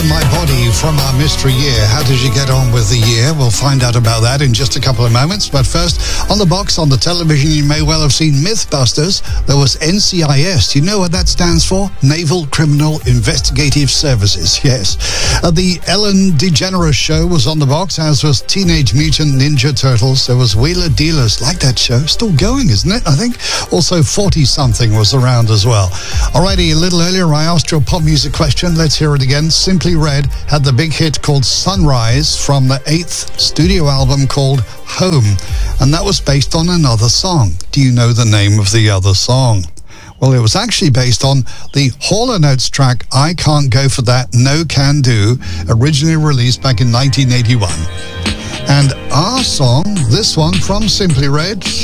in My Body from our mystery year. How did you get on with the year? We'll find out about that in just a couple of moments. But first, on the box, on the television, you may well have seen Mythbusters. There was NCIS. Do you know what that stands for? Naval Criminal Investigative Services. Yes. The Ellen DeGeneres Show was on the box, as was Teenage Mutant Ninja Turtles. There was Wheeler Dealers. Like that show. Still going, isn't it? I think. Also, 40-something was around as well. Alrighty, a little earlier, I asked you a pop music question. Let's hear it again. Simply Red had the big hit called Sunrise from the 8th studio album called Home, and that was based on another song. Do you know the name of the other song? Well, it was actually based on the Hall & Oates track I Can't Go For That, No Can Do, originally released back in 1981. And our song, this one from Simply Red,